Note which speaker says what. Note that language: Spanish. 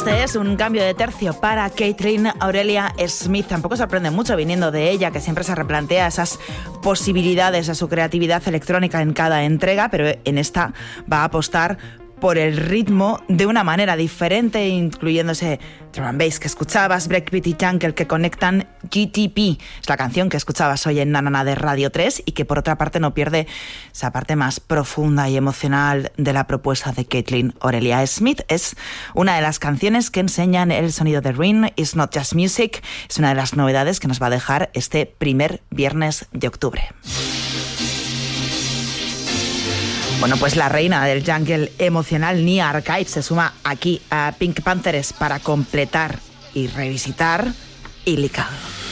Speaker 1: Este es un cambio de tercio para Caitlin Aurelia Smith. Tampoco sorprende mucho viniendo de ella, que siempre se replantea esas posibilidades a su creatividad electrónica en cada entrega, pero en esta va a apostar por el ritmo de una manera diferente, incluyéndose drum and bass que escuchabas, breakbeat y jungle que conectan. GTP es la canción que escuchabas hoy en Nanana de Radio 3 y que por otra parte no pierde esa parte más profunda y emocional de la propuesta de Caitlin Aurelia Smith. Es una de las canciones que enseñan el sonido de Rin. It's Not Just Music es una de las novedades que nos va a dejar este primer viernes de octubre. Bueno, pues la reina del jungle emocional, Nia Archive, se suma aquí a Pink Panthers para completar y revisitar Illical.